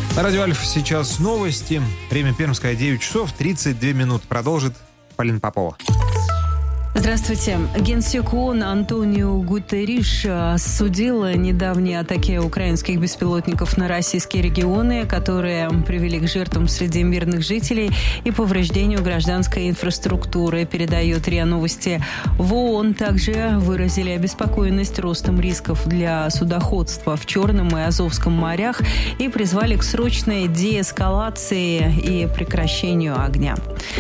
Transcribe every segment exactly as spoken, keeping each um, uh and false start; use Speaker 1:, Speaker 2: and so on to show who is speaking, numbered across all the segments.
Speaker 1: На радио Альфа сейчас новости. Время пермское, девять часов тридцать две минуты. Продолжит Полина Попова.
Speaker 2: Здравствуйте. Генсек ООН Антонио Гутерриш осудил недавние атаки украинских беспилотников на российские регионы, которые привели к жертвам среди мирных жителей и повреждению гражданской инфраструктуры, передает РИА Новости. В ООН также выразили обеспокоенность ростом рисков для судоходства в Черном и Азовском морях и призвали к срочной деэскалации и прекращению огня.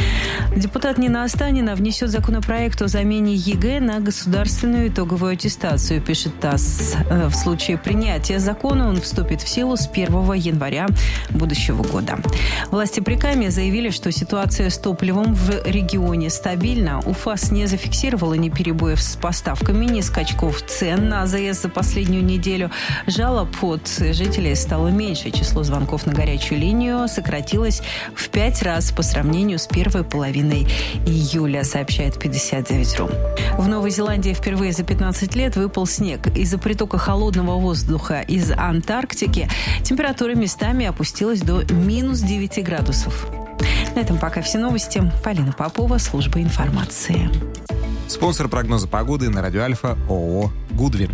Speaker 2: Депутат Нина Останина внесет законопроект о замене ЕГЭ на государственную итоговую аттестацию, пишет ТАСС. В случае принятия закона он вступит в силу с первого января будущего года. Власти Прикамья заявили, что ситуация с топливом в регионе стабильна. УФАС не зафиксировала ни перебоев с поставками, ни скачков цен на АЗС за последнюю неделю. Жалоб от жителей стало меньше. Число звонков на горячую линию сократилось в пять раз по сравнению с первой половиной июля, сообщает пятьдесят девять ру. В Новой Зеландии впервые за пятнадцать лет выпал снег. Из-за притока холодного воздуха из Антарктики температура местами опустилась до минус девяти градусов. На этом пока все новости. Полина Попова, служба информации.
Speaker 1: Спонсор прогноза погоды на радио Альфа ООО «Гудвин».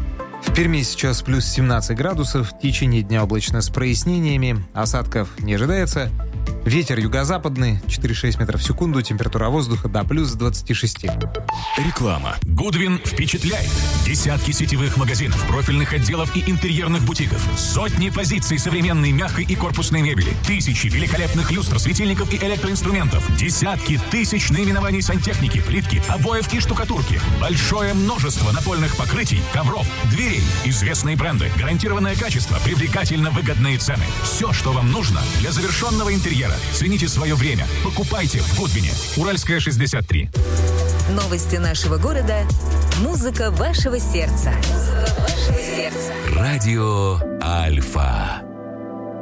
Speaker 1: В Перми сейчас плюс семнадцать градусов. В течение дня облачно с прояснениями. Осадков не ожидается. Ветер юго-западный, четыре шесть метров в секунду, температура воздуха до плюс двадцати шести.
Speaker 3: Реклама. Гудвин впечатляет. Десятки сетевых магазинов, профильных отделов и интерьерных бутиков. Сотни позиций современной мягкой и корпусной мебели. Тысячи великолепных люстр, светильников и электроинструментов. Десятки тысяч наименований сантехники, плитки, обоев и штукатурки. Большое множество напольных покрытий, ковров, дверей. Известные бренды, гарантированное качество, привлекательно выгодные цены. Все, что вам нужно для завершенного интерьера. Цените свое время. Покупайте в Гудвине. Уральская, шестьдесят три.
Speaker 4: Новости нашего города. Музыка вашего сердца. Музыка вашего сердца.
Speaker 3: Радио Альфа.